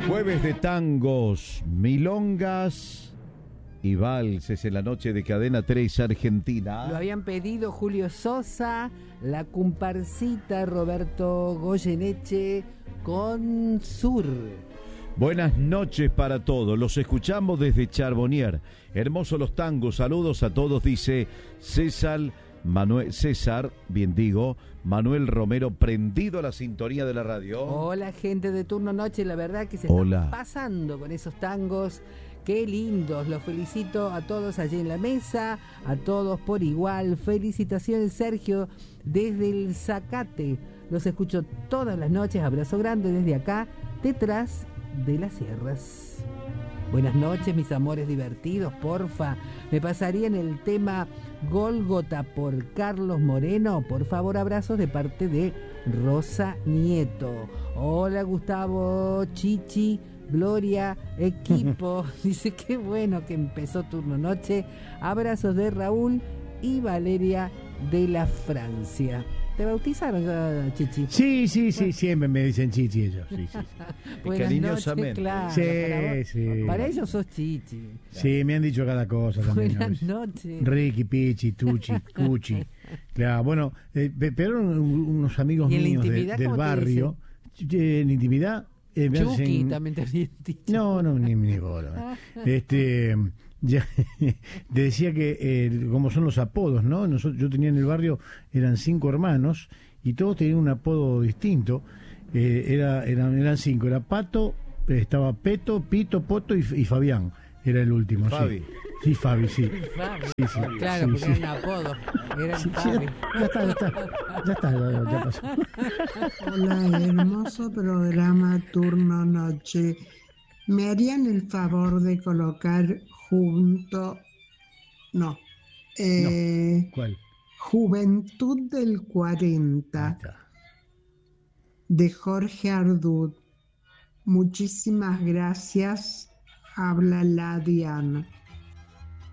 Jueves de tangos, milongas y valses en la noche de Cadena 3 Argentina. Lo habían pedido Julio Sosa, la comparsita Roberto Goyeneche con Sur. Buenas noches para todos, los escuchamos desde Charbonnier. Hermosos los tangos, saludos a todos, dice César, Manuel Romero, prendido a la sintonía de la radio. Hola, gente de Turno Noche, la verdad que se está pasando con esos tangos. Qué lindos, los felicito a todos allí en la mesa, a todos por igual. Felicitaciones, Sergio, desde el Zacate. Los escucho todas las noches, abrazo grande desde acá, detrás de las sierras. Buenas noches, mis amores divertidos, porfa. Me pasarían el tema Gólgota por Carlos Moreno. Por favor, abrazos de parte de Rosa Nieto. Hola, Gustavo, Chichi, Gloria, equipo. Dice, qué bueno que empezó Turno Noche. Abrazos de Raúl y Valeria de la Francia. ¿Te bautizaron ya, Chichi? Sí, siempre me dicen Chichi ellos. Sí. Cariñosamente. Claro, Sí. Para ellos sos Chichi. Sí, me han dicho cada cosa también. Buenas noches. Ricky, Pichi, Tuchi, Cuchi. Claro, bueno, pero unos amigos míos del barrio. En intimidad. Chucky también te había dicho. No, ni bola. Ya decía que como son los apodos, ¿no? Yo tenía en el barrio, eran 5 hermanos y todos tenían un apodo distinto. Eran 5, era Pato, estaba Peto, Pito, Poto y Fabián, era el último. Fabi. Sí, Fabi, sí. Fabi. Sí, claro, porque era un apodo. Era Fabi. Ya pasó. Hola, hermoso programa Turno Noche. ¿Me harían el favor de colocar ¿Cuál? Juventud del 40 de Jorge Ardud? Muchísimas gracias. Habla la Diana.